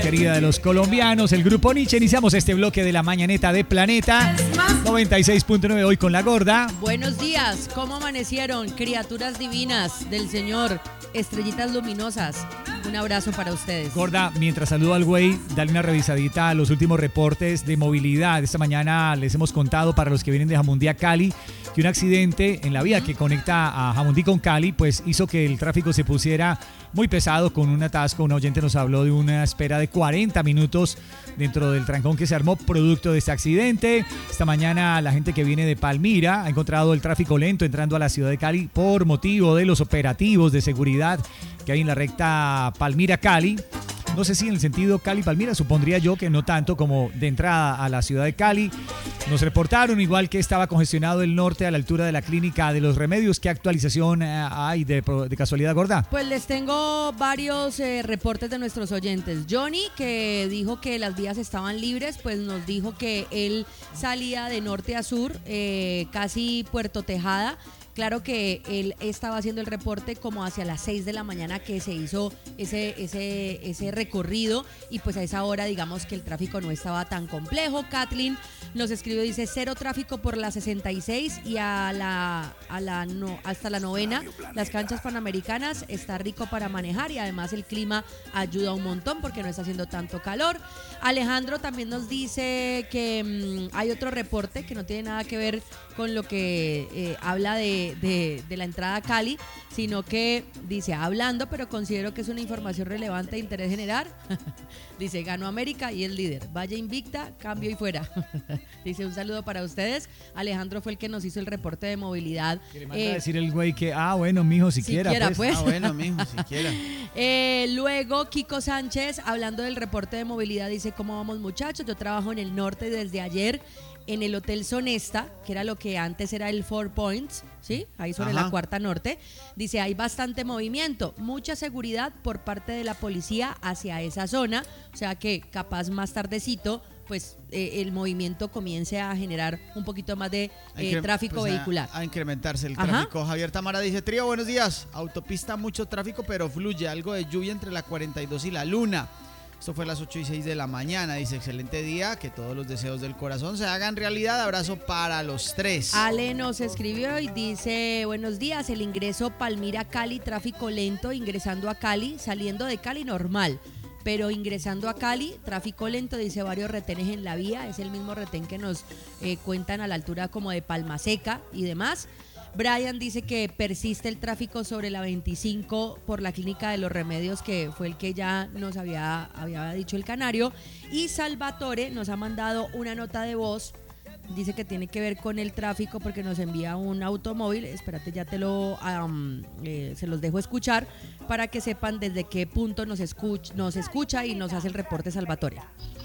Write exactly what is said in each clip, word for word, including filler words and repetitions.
querida de los colombianos, el Grupo Nietzsche. Iniciamos este bloque de la mañaneta de Planeta noventa y seis punto nueve hoy con la gorda. Buenos días, ¿cómo amanecieron? Criaturas divinas del Señor, estrellitas luminosas. Un abrazo para ustedes. Gorda, mientras saludo al güey, dale una revisadita a los últimos reportes de movilidad. Esta mañana les hemos contado para los que vienen de Jamundí a Cali que un accidente en la vía que conecta a Jamundí con Cali pues hizo que el tráfico se pusiera muy pesado con un atasco. Un oyente nos habló de una espera de cuarenta minutos dentro del trancón que se armó producto de este accidente. Esta mañana la gente que viene de Palmira ha encontrado el tráfico lento entrando a la ciudad de Cali por motivo de los operativos de seguridad que hay en la recta Palmira-Cali. No sé si en el sentido Cali-Palmira, supondría yo que no tanto como de entrada a la ciudad de Cali. Nos reportaron igual que estaba congestionado el norte a la altura de la Clínica de los Remedios. ¿Qué actualización hay de, de casualidad, gorda? Pues les tengo varios eh, reportes de nuestros oyentes. Johnny, que dijo que las vías estaban libres, pues nos dijo que él salía de norte a sur, eh, casi Puerto Tejada. Claro que él estaba haciendo el reporte como hacia las seis de la mañana que se hizo ese, ese, ese recorrido y pues a esa hora digamos que el tráfico no estaba tan complejo. Kathleen nos escribió, dice cero tráfico por la sesenta y seis y a la, a la no, hasta la novena, las canchas panamericanas, está rico para manejar y además el clima ayuda un montón porque no está haciendo tanto calor. Alejandro también nos dice que mmm, hay otro reporte que no tiene nada que ver con lo que eh, habla de De, de la entrada a Cali, sino que dice, hablando, pero considero que es una información relevante de interés general. Dice, ganó América y es líder. Vaya invicta, cambio y fuera. Dice, un saludo para ustedes. Alejandro fue el que nos hizo el reporte de movilidad. Que le manda eh, a decir el güey que, ah, bueno, mijo, siquiera, siquiera pues. pues. Ah, bueno, mijo, siquiera. eh, luego, Kiko Sánchez, hablando del reporte de movilidad, dice, ¿cómo vamos, muchachos? Yo trabajo en el norte desde ayer en el Hotel Sonesta, que era lo que antes era el Four Points, ¿sí? Ahí sobre Ajá. la Cuarta Norte. Dice, hay bastante movimiento, mucha seguridad por parte de la policía hacia esa zona, o sea que capaz más tardecito, pues eh, el movimiento comience a generar un poquito más de eh, Incre- tráfico pues vehicular. A, a incrementarse el Ajá. tráfico. Javier Tamara dice, trío, buenos días. Autopista, mucho tráfico, pero fluye. Algo de lluvia entre la cuarenta y dos y la Luna. Esto fue a las ocho y seis de la mañana. Dice, excelente día, que todos los deseos del corazón se hagan realidad. Abrazo para los tres. Ale nos escribió y dice, buenos días, el ingreso Palmira-Cali, tráfico lento, ingresando a Cali, saliendo de Cali normal, pero ingresando a Cali, tráfico lento, dice varios retenes en la vía, es el mismo retén que nos eh, cuentan a la altura como de Palma Seca y demás. Brian dice que persiste el tráfico sobre la veinticinco por la Clínica de los Remedios, que fue el que ya nos había, había dicho el canario. Y Salvatore nos ha mandado una nota de voz, dice que tiene que ver con el tráfico porque nos envía un automóvil. Espérate, ya te lo, um, eh, se los dejo escuchar para que sepan desde qué punto nos escucha, nos escucha y nos hace el reporte Salvatore.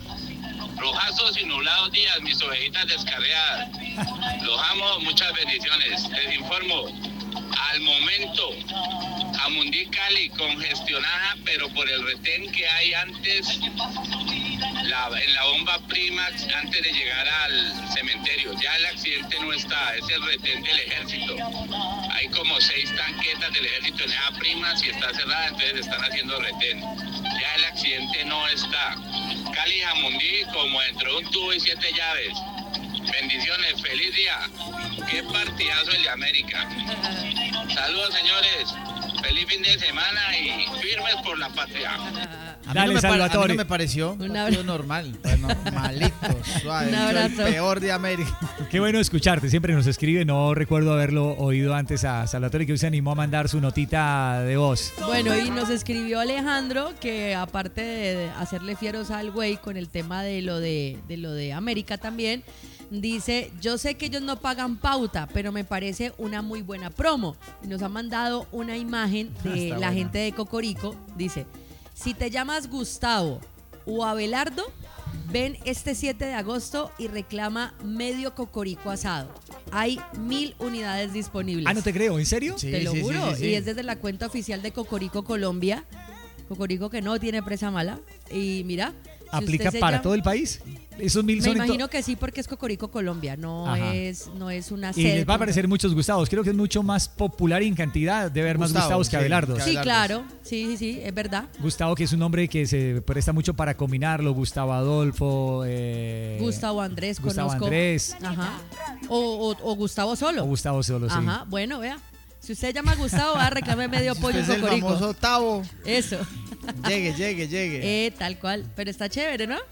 Rojazos y nublados días, mis ovejitas descarriadas. Los amo, muchas bendiciones. Les informo, al momento, Jamundí Cali congestionada, pero por el retén que hay antes, la, en la bomba Primax, antes de llegar al cementerio. Ya el accidente no está, es el retén del ejército. Hay como seis tanquetas del ejército en esa Primax y está cerrada, entonces están haciendo retén. Ya el accidente no está. Cali Jamundí como dentro de un tubo y siete llaves. Bendiciones, feliz día. Qué partidazo el de América. Saludos, señores. Feliz fin de semana y firmes por la patria. A mí, Dale, no me Salvatore. pare, a mí no me pareció un partido normal, pues normalito, suave. Un abrazo. El peor de América. Qué bueno escucharte, siempre nos escribe, no recuerdo haberlo oído antes a Salvatore, que hoy se animó a mandar su notita de voz. Bueno, y nos escribió Alejandro que aparte de hacerle fieros al güey con el tema de lo de, de lo de América también, dice, yo sé que ellos no pagan pauta, pero me parece una muy buena promo. Y nos ha mandado una imagen de Está la buena. gente de Cocorico, dice, si te llamas Gustavo o Abelardo, ven este siete de agosto y reclama medio Cocorico asado. Hay mil unidades disponibles. Ah, no te creo, ¿en serio? Sí, Te lo sí, juro. sí, sí, sí. Y es desde la cuenta oficial de Cocorico Colombia. Cocorico que no tiene presa mala. Y mira, ¿Aplica usted se para llama- todo el país? Esos mil Me son en to- imagino que sí, porque es Cocorico Colombia, no Ajá. es no es una Y sede. les va a como- aparecer muchos Gustavos. Creo que es mucho más popular y en cantidad. Debe haber más Gustavo, Gustavos que sí, Abelardos. que Sí, Abelardos. claro, sí, sí, sí, es verdad. Gustavo, que es un nombre que se presta mucho para combinarlo. Gustavo Adolfo. eh, Gustavo Andrés, Gustavo conozco. Andrés. Ajá. O, o, o Gustavo solo. O Gustavo solo, sí. Ajá, bueno, vea. Si usted llama a Gustavo, va a reclamar medio pollo Usted en es el Cocorico. famoso Tavo. Eso. Llegue, llegue, llegue. Eh, tal cual. Pero está chévere, ¿no?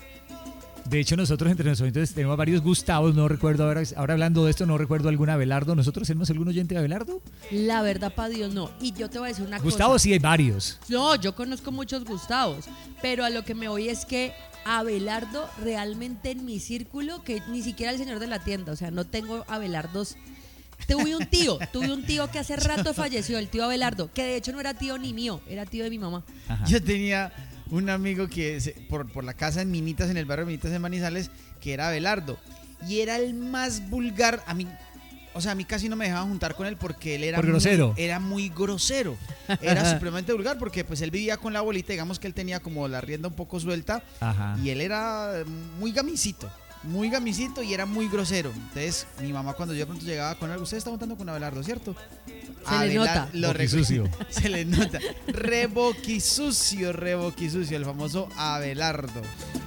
De hecho, nosotros entre nosotros tenemos varios Gustavos. No recuerdo, ahora, ahora hablando de esto, no recuerdo algún Abelardo. ¿Nosotros tenemos algún oyente de Abelardo? La verdad, para Dios, no. Y yo te voy a decir una Gustavo cosa. sí hay varios. No, yo conozco muchos Gustavos, pero a lo que me voy es que Abelardo realmente en mi círculo, que ni siquiera el señor de la tienda, o sea, no tengo Abelardos. Tuve un tío, tuve un tío que hace rato falleció, el tío Abelardo, que de hecho no era tío ni mío, era tío de mi mamá. Ajá. Yo tenía un amigo que se- por, por la casa en Minitas, en el barrio de Minitas en Manizales, que era Abelardo. Y era el más vulgar. A mí, o sea, a mí casi no me dejaban juntar con él porque él era, Por muy, grosero. era muy grosero. Era supremamente vulgar porque pues él vivía con la abuelita, digamos que él tenía como la rienda un poco suelta. Ajá. Y él era muy gamisito. Muy gamisito y era muy grosero. Entonces, mi mamá cuando yo de pronto llegaba con algo, usted está montando con Abelardo, ¿cierto? Se le nota. Lo Boquisucio. recu- Se le nota. Reboquisucio, reboquisucio, el famoso Abelardo.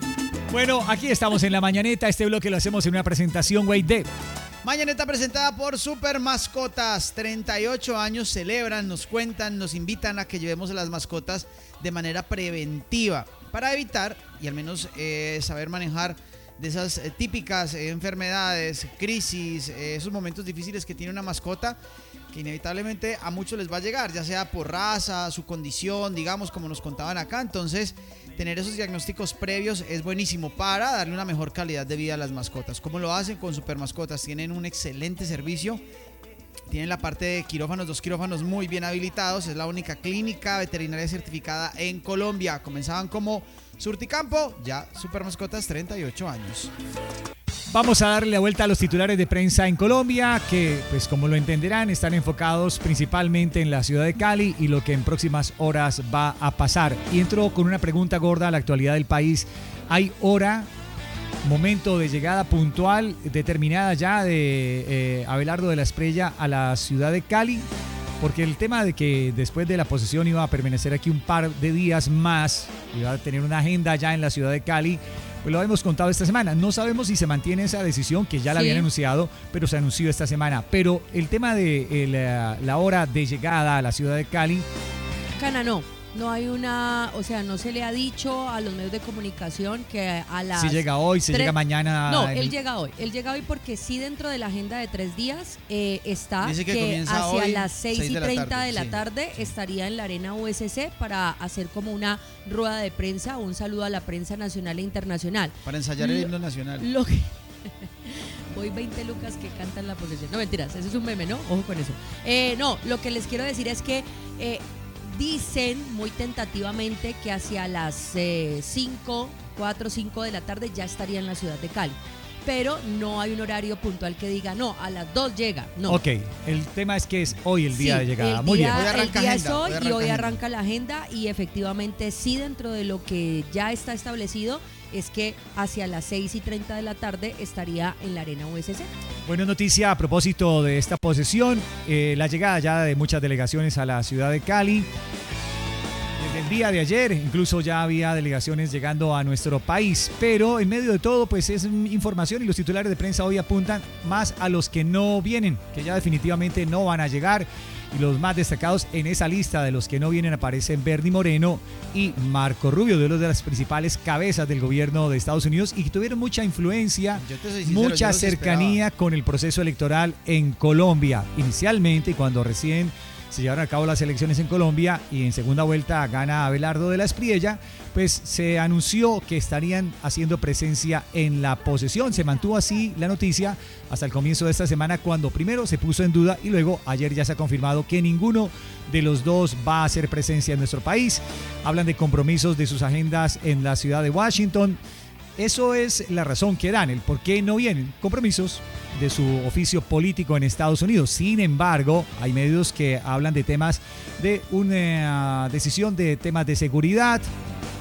Bueno, aquí estamos en la mañaneta. Este bloque lo hacemos en una presentación, güey, de... Mañaneta presentada por Super Mascotas. treinta y ocho años celebran, nos cuentan, nos invitan a que llevemos a las mascotas de manera preventiva para evitar y al menos eh, saber manejar de esas eh, típicas eh, enfermedades, crisis, eh, esos momentos difíciles que tiene una mascota que inevitablemente a muchos les va a llegar, ya sea por raza, su condición, digamos, como nos contaban acá. Entonces, tener esos diagnósticos previos es buenísimo para darle una mejor calidad de vida a las mascotas. ¿Cómo lo hacen? Con Super Mascotas. Tienen un excelente servicio. Tienen la parte de quirófanos, dos quirófanos muy bien habilitados. Es la única clínica veterinaria certificada en Colombia. Comenzaban como Surticampo, ya Super Mascotas, treinta y ocho años. Vamos a darle la vuelta a los titulares de prensa en Colombia, que, pues como lo entenderán, están enfocados principalmente en la ciudad de Cali y lo que en próximas horas va a pasar. Y entro con una pregunta gorda a la actualidad del país. ¿Hay hora, momento de llegada puntual determinada ya de eh, Abelardo de la Espriella a la ciudad de Cali? Porque el tema de que después de la posesión iba a permanecer aquí un par de días más, iba a tener una agenda ya en la ciudad de Cali, pues lo hemos contado esta semana. No sabemos si se mantiene esa decisión, que ya la Sí. habían anunciado, pero se anunció esta semana. Pero el tema de eh, la, la hora de llegada a la ciudad de Cali, Cana, no. No hay una, o sea, no se le ha dicho a los medios de comunicación que a las... si llega hoy, si tres- llega mañana. No, en él el- llega hoy. Él llega hoy porque sí dentro de la agenda de tres días eh, está Dice que que, comienza hacia hoy, las seis seis y de la treinta tarde, de la sí. tarde estaría en la Arena U S C para hacer como una rueda de prensa, un saludo a la prensa nacional e internacional. Para ensayar el Lo- himno nacional. Lo que... Voy veinte lucas que cantan la posesión. No, mentiras, eso es un meme, ¿no? Ojo con eso. Eh, no, lo que les quiero decir es que eh, dicen muy tentativamente que hacia las cinco, cuatro, cinco de la tarde ya estaría en la ciudad de Cali. Pero no hay un horario puntual que diga, no, a las dos llega. No. Ok, el tema es que es hoy el día Sí, de llegada. el Muy día- bien. Hoy arranca el día agenda, es hoy hoy y arranca hoy agenda. arranca la agenda y efectivamente sí dentro de lo que ya está establecido es que hacia las seis y treinta de la tarde estaría en la Arena U S C. Buena noticia a propósito de esta posesión, eh, la llegada ya de muchas delegaciones a la ciudad de Cali. Desde el día de ayer incluso ya había delegaciones llegando a nuestro país, pero en medio de todo pues es información y los titulares de prensa hoy apuntan más a los que no vienen, que ya definitivamente no van a llegar. Y los más destacados en esa lista de los que no vienen aparecen Bernie Moreno y Marco Rubio, de los de las principales cabezas del gobierno de Estados Unidos y que tuvieron mucha influencia, Yo te soy sincero, yo mucha los cercanía esperaba. con el proceso electoral en Colombia. Inicialmente, cuando recién se llevaron a cabo las elecciones en Colombia y en segunda vuelta gana Abelardo de la Espriella, pues se anunció que estarían haciendo presencia en la posesión. Se mantuvo así la noticia hasta el comienzo de esta semana, cuando primero se puso en duda y luego ayer ya se ha confirmado que ninguno de los dos va a hacer presencia en nuestro país. Hablan de compromisos de sus agendas en la ciudad de Washington. Eso es la razón que dan, el por qué no vienen, compromisos de su oficio político en Estados Unidos. Sin embargo, hay medios que hablan de temas de una decisión de temas de seguridad,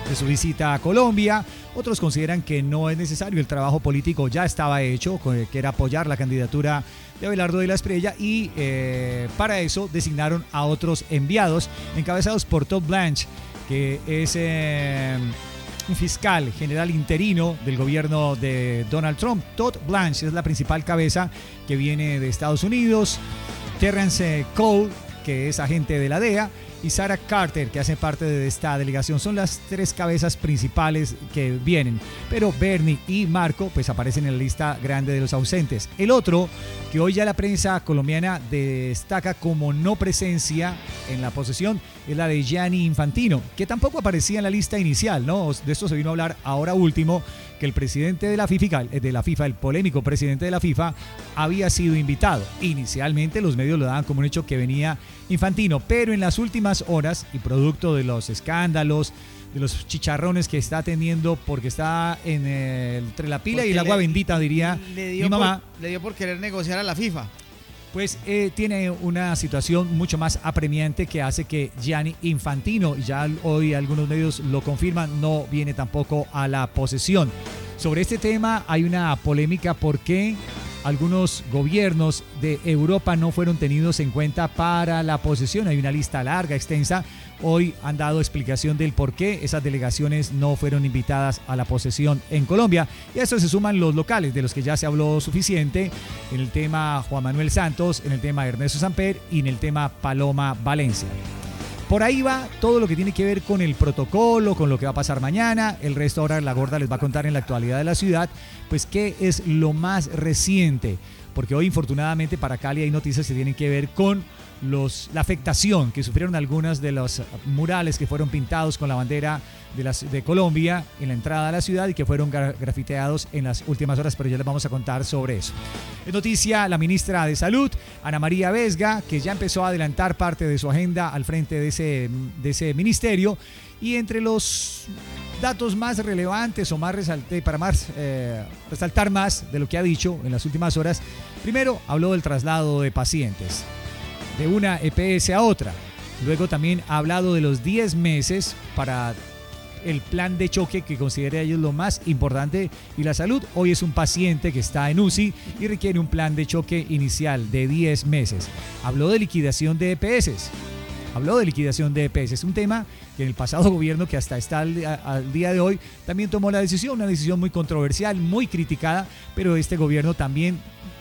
de su visita a Colombia. Otros consideran que no es necesario, el trabajo político ya estaba hecho, que era apoyar la candidatura de Abelardo de la Espriella y eh, para eso designaron a otros enviados encabezados por Todd Blanche, que es eh, un fiscal general interino del gobierno de Donald Trump. Todd Blanche es la principal cabeza que viene de Estados Unidos. Terrence Cole, que es agente de la D E A, y Sarah Carter, que hace parte de esta delegación. Son las tres cabezas principales que vienen, pero Bernie y Marco pues aparecen en la lista grande de los ausentes. El otro, que hoy ya la prensa colombiana destaca como no presencia en la posesión, es la de Gianni Infantino, que tampoco aparecía en la lista inicial, ¿no? De esto se vino a hablar ahora último, que el presidente de la FIFA, de la FIFA, el polémico presidente de la FIFA, había sido invitado. Inicialmente los medios lo daban como un hecho que venía Infantino, pero en las últimas horas y producto de los escándalos, de los chicharrones que está teniendo porque está en el, entre la pila porque y el agua le, bendita, diría le dio mi mamá. Por, le dio por querer negociar a la FIFA. Pues eh, tiene una situación mucho más apremiante que hace que Gianni Infantino, ya hoy algunos medios lo confirman, no viene tampoco a la posesión. Sobre este tema hay una polémica porque algunos gobiernos de Europa no fueron tenidos en cuenta para la posesión. Hay una lista larga, extensa. Hoy han dado explicación del por qué esas delegaciones no fueron invitadas a la posesión en Colombia. Y a eso se suman los locales, de los que ya se habló suficiente, en el tema Juan Manuel Santos, en el tema Ernesto Samper y en el tema Paloma Valencia. Por ahí va todo lo que tiene que ver con el protocolo, con lo que va a pasar mañana. El resto ahora la Gorda les va a contar en la actualidad de la ciudad, pues qué es lo más reciente. Porque hoy, infortunadamente, para Cali hay noticias que tienen que ver con los, la afectación que sufrieron algunas de los murales que fueron pintados con la bandera de, las, de Colombia en la entrada a la ciudad y que fueron grafiteados en las últimas horas, pero ya les vamos a contar sobre eso. Es noticia la ministra de Salud, Ana María Vesga, que ya empezó a adelantar parte de su agenda al frente de ese, de ese ministerio, y entre los datos más relevantes o más resalte, para más, eh, resaltar más de lo que ha dicho en las últimas horas, primero habló del traslado de pacientes de una E P S a otra. Luego también ha hablado de los diez meses para el plan de choque que considera ellos lo más importante y la salud. Hoy es un paciente que está en U C I y requiere un plan de choque inicial de diez meses. Habló de liquidación de E P S. Habló de liquidación de E P S. Es un tema que en el pasado gobierno, que hasta está al, al día de hoy, también tomó la decisión, una decisión muy controversial, muy criticada, pero este gobierno también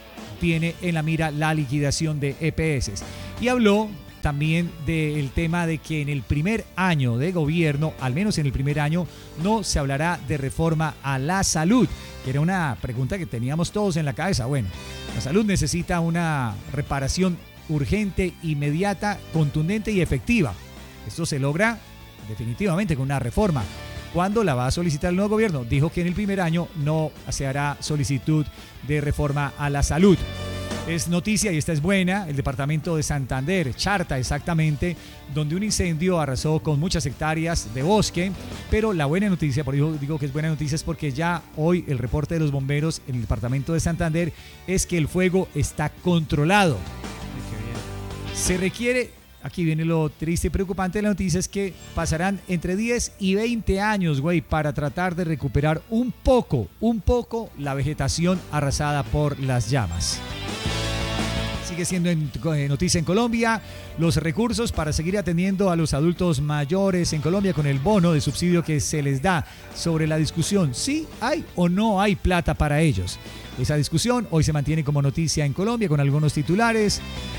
tiene en la mira la liquidación de E P S. Y habló también del tema de que en el primer año de gobierno, al menos en el primer año, no se hablará de reforma a la salud, que era una pregunta que teníamos todos en la cabeza. Bueno, la salud necesita una reparación urgente, inmediata, contundente y efectiva. Esto se logra definitivamente con una reforma. ¿Cuándo la va a solicitar el nuevo gobierno? Dijo que en el primer año no se hará solicitud de reforma a la salud. Es noticia, y esta es buena, el departamento de Santander, Charta exactamente, donde un incendio arrasó con muchas hectáreas de bosque, pero la buena noticia, por eso digo que es buena noticia, es porque ya hoy el reporte de los bomberos en el departamento de Santander es que el fuego está controlado. Se requiere, aquí viene lo triste y preocupante de la noticia, es que pasarán entre diez y veinte años, güey, para tratar de recuperar un poco, un poco la vegetación arrasada por las llamas. Sigue siendo en, en noticia en Colombia, los recursos para seguir atendiendo a los adultos mayores en Colombia con el bono de subsidio que se les da, sobre la discusión si hay o no hay plata para ellos. Esa discusión hoy se mantiene como noticia en Colombia con algunos titulares.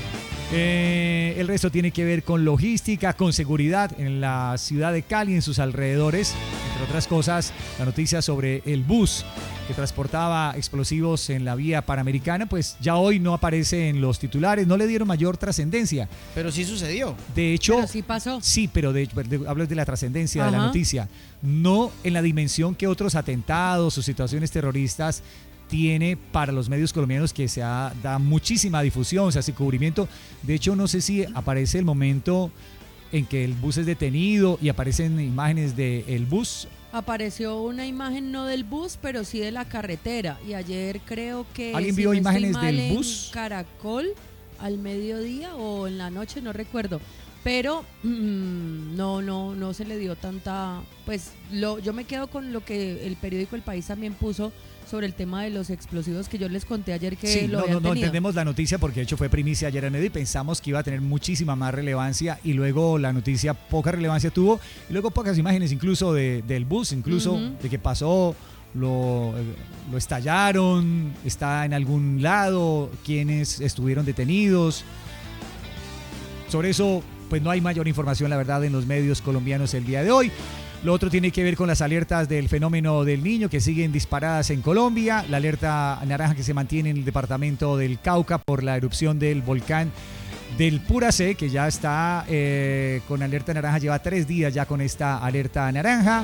Eh, el resto tiene que ver con logística, con seguridad en la ciudad de Cali y en sus alrededores. Entre otras cosas, la noticia sobre el bus que transportaba explosivos en la vía panamericana, pues ya hoy no aparece en los titulares, no le dieron mayor trascendencia. Pero sí sucedió. De hecho, pero sí pasó. Sí, pero de, de, hablo de la trascendencia de la noticia, no en la dimensión que otros atentados o situaciones terroristas tiene para los medios colombianos, que se ha, da muchísima difusión, se hace cubrimiento. De hecho, no sé si aparece el momento en que el bus es detenido y aparecen imágenes del bus. Apareció una imagen no del bus, pero sí de la carretera. Y ayer creo que... ¿Alguien si vio no imágenes estoy mal, del bus? En Caracol, al mediodía o en la noche, no recuerdo. pero mm, no, no, no se le dio tanta, pues lo, yo me quedo con lo que el periódico El País también puso sobre el tema de los explosivos que yo les conté ayer que Sí, lo no, habían no, no tenido. entendemos la noticia porque de hecho fue primicia ayer en medio y pensamos que iba a tener muchísima más relevancia y luego la noticia poca relevancia tuvo y luego pocas imágenes incluso de, del bus, incluso Ujú. de que pasó, lo, lo estallaron, está en algún lado, quienes estuvieron detenidos. Sobre eso pues no hay mayor información la verdad en los medios colombianos el día de hoy. Lo otro tiene que ver con las alertas del fenómeno del Niño que siguen disparadas en Colombia, la alerta naranja que se mantiene en el departamento del Cauca por la erupción del volcán del Puracé, que ya está eh, con alerta naranja, lleva tres días ya con esta alerta naranja.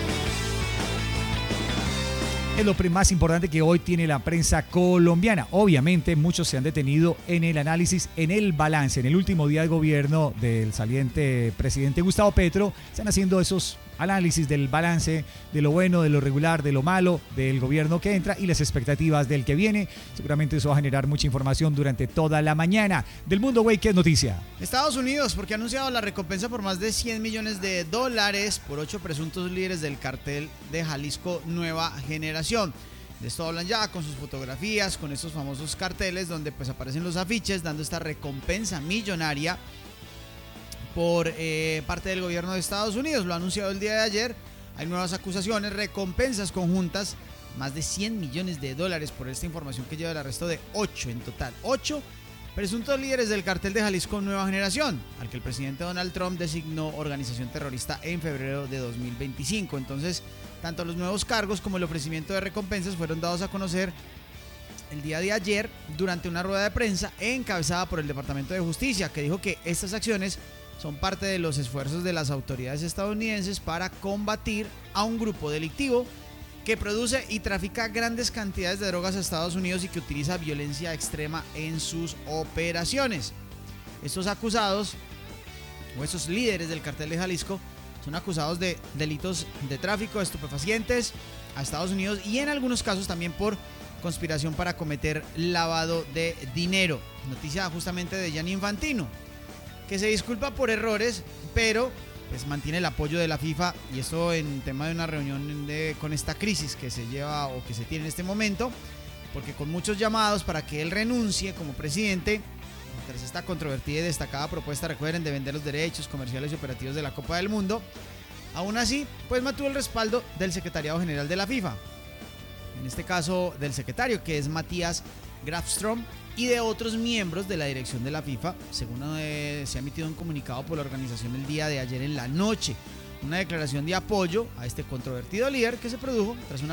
Es lo más importante que hoy tiene la prensa colombiana. Obviamente muchos se han detenido en el análisis, en el balance. En el último día de gobierno del saliente presidente Gustavo Petro, están haciendo esos análisis del balance, de lo bueno, de lo regular, de lo malo, del gobierno que entra y las expectativas del que viene. Seguramente eso va a generar mucha información durante toda la mañana. Del Mundo, güey, ¿qué es noticia? Estados Unidos, porque ha anunciado la recompensa por más de cien millones de dólares por ocho presuntos líderes del cartel de Jalisco Nueva Generación. De esto hablan ya con sus fotografías, con estos famosos carteles donde pues aparecen los afiches dando esta recompensa millonaria por eh, parte del gobierno de Estados Unidos. Lo ha anunciado el día de ayer. Hay nuevas acusaciones, recompensas conjuntas, más de cien millones de dólares por esta información que lleva el arresto de ocho en total. ocho presuntos líderes del cartel de Jalisco Nueva Generación, al que el presidente Donald Trump designó organización terrorista en febrero de dos mil veinticinco. Entonces, tanto los nuevos cargos como el ofrecimiento de recompensas fueron dados a conocer el día de ayer durante una rueda de prensa encabezada por el Departamento de Justicia, que dijo que estas acciones son parte de los esfuerzos de las autoridades estadounidenses para combatir a un grupo delictivo que produce y trafica grandes cantidades de drogas a Estados Unidos y que utiliza violencia extrema en sus operaciones. Estos acusados, o estos líderes del cartel de Jalisco, son acusados de delitos de tráfico de estupefacientes a Estados Unidos y en algunos casos también por conspiración para cometer lavado de dinero. Noticia justamente de Gianni Infantino, que se disculpa por errores, pero pues mantiene el apoyo de la FIFA, y esto en tema de una reunión de, con esta crisis que se lleva o que se tiene en este momento, porque con muchos llamados para que él renuncie como presidente, tras esta controvertida y destacada propuesta, recuerden, de vender los derechos comerciales y operativos de la Copa del Mundo, aún así, pues mantuvo el respaldo del secretariado general de la FIFA, en este caso del secretario, que es Matías Grafström, y de otros miembros de la dirección de la FIFA, según eh, se ha emitido un comunicado por la organización el día de ayer en la noche. Una declaración de apoyo a este controvertido líder que se produjo tras una